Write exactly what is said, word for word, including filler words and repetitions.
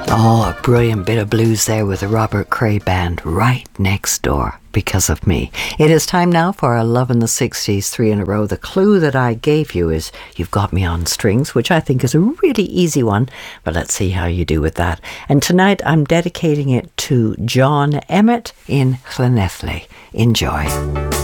Oh, a brilliant bit of blues there with the Robert Cray Band right next door because of me. It is time now for our Love in the sixties, three in a row. The clue that I gave you is You've Got Me on Strings, which I think is a really easy one, but let's see how you do with that. And tonight I'm dedicating it to John Emmett in Llanelli. Enjoy.